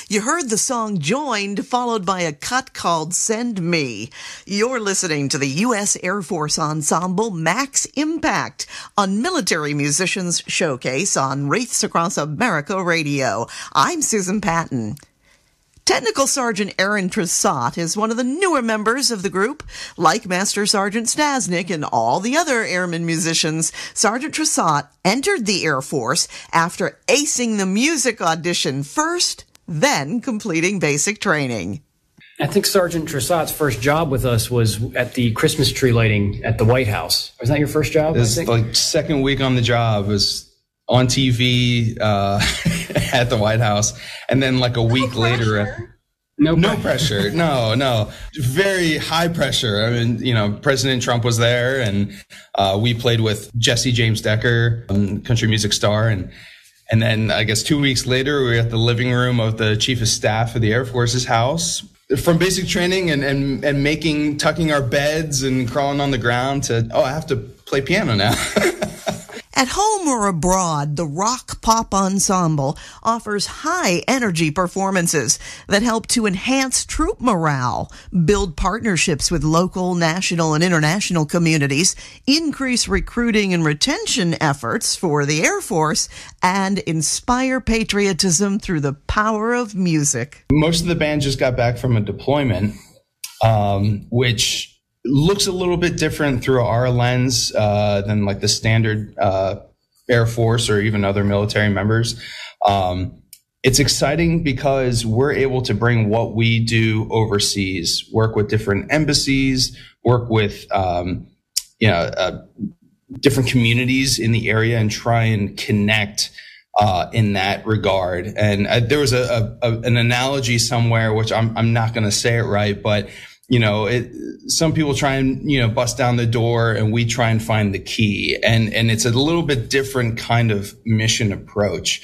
You heard the song Joined, followed by a cut called Send Me. You're listening to the U.S. Air Force Ensemble Max Impact on Military Musicians Showcase on Wraiths Across America Radio. I'm Susan Patton. Technical Sergeant Aaron Tressott is one of the newer members of the group. Like Master Sergeant Stasnik and all the other airmen musicians, Sergeant Tressott entered the Air Force after acing the music audition first, then completing basic training. I think Sergeant Tressott's first job with us was at the Christmas tree lighting at the White House. Was that your first job? It was like second week on the job. It was on TV at the White House, and then like a week later, no pressure, no, very high pressure. I mean, President Trump was there, and we played with Jesse James Decker, country music star, and then I guess 2 weeks later, we were at the living room of the Chief of Staff of the Air Force's house. From basic training and tucking our beds and crawling on the ground to, I have to play piano now. At home or abroad, the Rock Pop Ensemble offers high-energy performances that help to enhance troop morale, build partnerships with local, national, and international communities, increase recruiting and retention efforts for the Air Force, and inspire patriotism through the power of music. Most of the band just got back from a deployment, which looks a little bit different through our lens than like the standard Air Force or even other military members. It's exciting because we're able to bring what we do overseas, work with different embassies, work with different communities in the area, and try and connect in that regard. And there was an analogy somewhere, which I'm not going to say it right, but some people try and, bust down the door, and we try and find the key. And it's a little bit different kind of mission approach.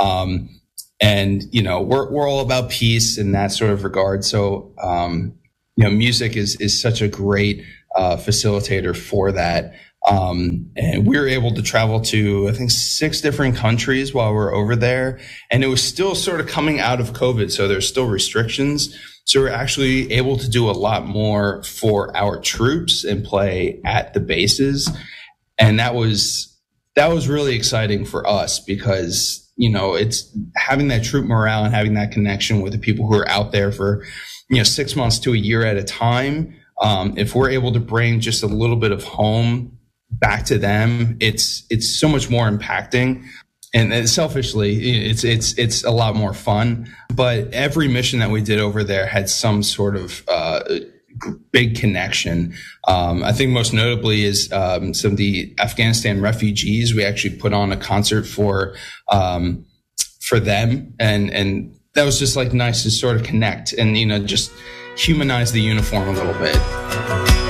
We're all about peace in that sort of regard. So, music is such a great, facilitator for that. And we were able to travel to, I think, 6 different countries while we were over there. And it was still sort of coming out of COVID. So there's still restrictions. So we're actually able to do a lot more for our troops and play at the bases. And that was really exciting for us because, it's having that troop morale and having that connection with the people who are out there for, 6 months to a year at a time. If we're able to bring just a little bit of home back to them, it's so much more impacting. And selfishly, it's a lot more fun. But every mission that we did over there had some sort of big connection. I think most notably is some of the Afghanistan refugees. We actually put on a concert for them, and that was just like nice to sort of connect and just humanize the uniform a little bit.